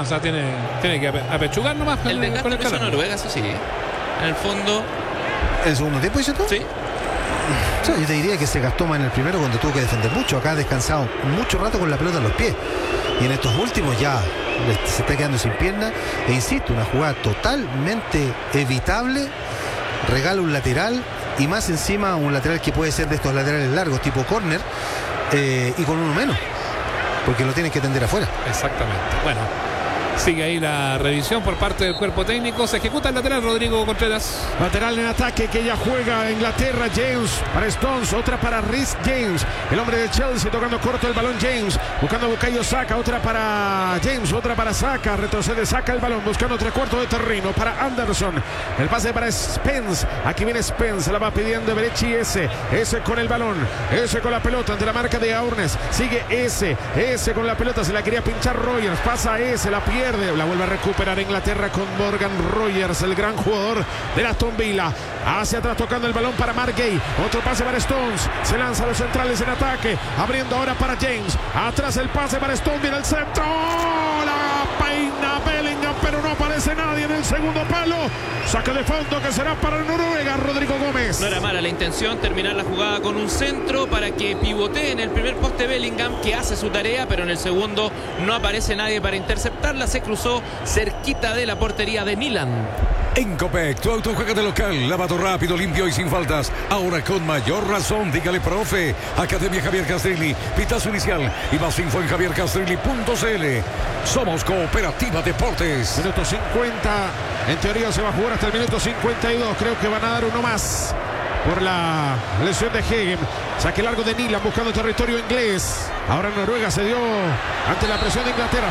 sea, tiene que apechugar nomás El desgaste con el lo hizo calor. Noruega, eso sí. En el fondo, ¿El segundo tiempo dices tú? sí. O sea, yo te diría que se gastó más en el primero cuando tuvo que defender mucho. Acá ha descansado mucho rato con la pelota en los pies. Y en estos últimos ya se está quedando sin pierna. E insisto, una jugada totalmente evitable. Regala un lateral. Y más encima un lateral que puede ser de estos laterales largos, tipo córner. Y con uno menos. Porque lo tienes que tender afuera. Exactamente. Bueno, sigue ahí la revisión por parte del cuerpo técnico. Se ejecuta el lateral Rodrigo Contreras. Lateral en ataque que ya juega Inglaterra. James para Stones, otra para Reece James, el hombre de Chelsea, tocando corto el balón. James buscando a Bukayo Saka, otra para James, otra para Saka, retrocede, saca el balón buscando 3/4 de terreno para Anderson, el pase para Spence, aquí viene Spence, la va pidiendo Berechi. Ese con el balón, ese con la pelota ante la marca de Aurnes, sigue ese con la pelota, se la quería pinchar Rogers, pasa ese, la pierde, la vuelve a recuperar Inglaterra con Morgan Rogers, el gran jugador de Aston Villa, hacia atrás tocando el balón para Mark Gay, otro pase para Stones, se lanza a los centrales en ataque, abriendo ahora para James, atrás el pase para Stones, viene el centro, la peina Bellingham, pero no aparece nadie en el segundo palo, saque de fondo que será para Noruega. Rodrigo Gómez. No era mala la intención, terminar la jugada con un centro para que pivotee en el primer poste Bellingham, que hace su tarea, pero en el segundo no aparece nadie para interceptarla, se cruzó cerquita de la portería de Milan. En Copec, tu auto juega de local, lavado rápido, limpio y sin faltas. Ahora con mayor razón, dígale profe. Academia Javier Castrilli, pitazo inicial y más info en javiercastrilli.cl. Somos Cooperativa Deportes. Minuto 50, en teoría se va a jugar hasta el minuto 52, creo que van a dar uno más por la lesión de Hegem. Saque largo de Milan buscando territorio inglés. Ahora Noruega se dio ante la presión de Inglaterra.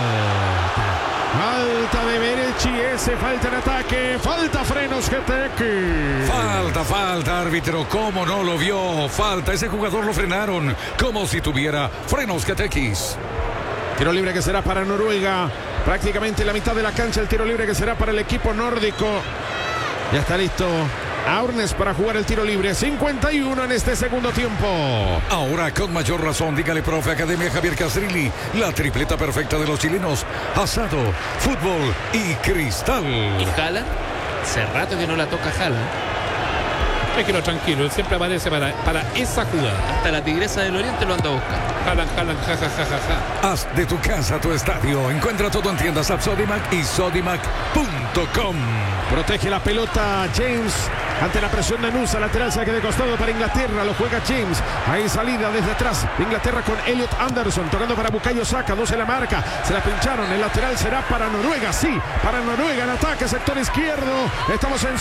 Falta de Berechi, falta en ataque, falta frenos GTX. Falta, árbitro, ¿cómo no lo vio? Falta, ese jugador lo frenaron, como si tuviera frenos GTX. Tiro libre que será para Noruega, prácticamente la mitad de la cancha, el tiro libre que será para el equipo nórdico. Ya está listo Aurnes para jugar el tiro libre, 51 en este segundo tiempo. Ahora con mayor razón, dígale profe, Academia Javier Castrilli, la tripleta perfecta de los chilenos, asado, fútbol y cristal. ¿Y Haaland? Hace rato que no la toca Haaland. Es que lo tranquilo, él siempre aparece para esa jugada. Hasta la Tigresa del Oriente lo anda buscando. Jalan, ja. Haz de tu casa tu estadio. Encuentra todo en tiendas App Sodimac y sodimac.com. Protege la pelota James ante la presión de Nusa, lateral saque de costado para Inglaterra, lo juega James, ahí salida desde atrás, Inglaterra con Elliot Anderson, tocando para Bukayo Saka, 12 la marca, se la pincharon, el lateral será para Noruega, sí, para Noruega en ataque, sector izquierdo, estamos en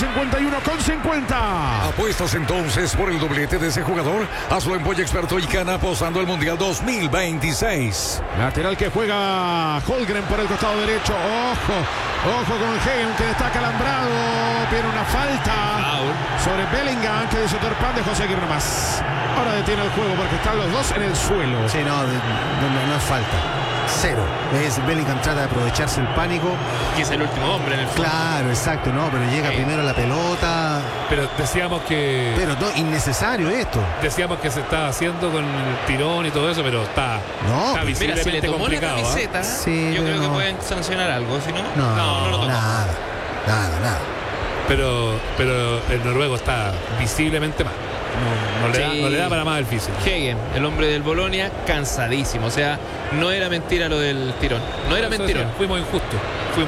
51,50. Apuestas entonces por el doblete de ese jugador, hazlo en Boya Experto y Cana apostando el Mundial 2026. Lateral que juega Holgren por el costado derecho, ojo con Hegem que destaca alambrado, viene una falta sobre Bellingham que dice Torpan, dejó seguir nomás. Ahora detiene el juego porque están los dos en el suelo. Sí, no es falta. Cero. Bellingham trata de aprovecharse el pánico. Y es el último hombre en el fondo. Claro, exacto, no, pero llega primero la pelota. Pero decíamos que... Pero no, innecesario esto. Decíamos que se estaba haciendo con el tirón y todo eso, pero está Mira, si le tomó complicado. la camiseta, Sí, yo creo que no. pueden sancionar algo, si no, No lo tocó. nada. Pero el noruego está visiblemente mal. No le da para más el físico. Hegem, el hombre del Bolonia, cansadísimo. O sea, no era mentira lo del tirón. No era mentira. Fuimos injustos.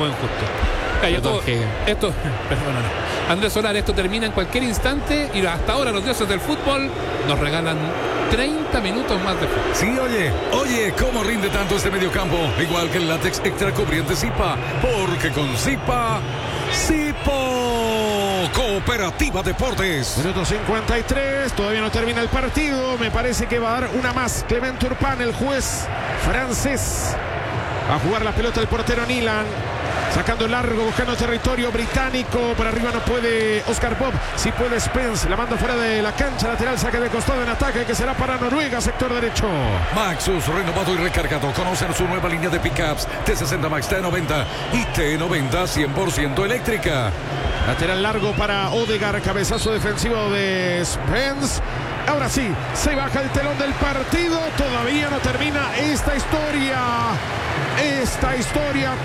Perdón, Hegem. Perdóname. Andrés Solar, esto termina en cualquier instante y hasta ahora los dioses del fútbol nos regalan 30 minutos más de fútbol. Sí, oye, ¿cómo rinde tanto este mediocampo? Igual que el látex extra cubriente Zipa, porque con Zipa, Cooperativa Deportes. Minuto 53, todavía no termina el partido, me parece que va a dar una más. Clement Turpin, el juez francés, va a jugar la pelota el portero Nilan. Sacando largo, buscando territorio británico. Por arriba no puede Oscar Bob. Sí puede Spence. La manda fuera de la cancha. Lateral, saque de costado en ataque que será para Noruega, sector derecho. Maxus, renovado y recargado. Conocen su nueva línea de pickups T60 Max, T90 y T90 100% eléctrica. Lateral largo para Odegaard. Cabezazo defensivo de Spence. Ahora sí, se baja el telón del partido. Todavía no termina esta historia.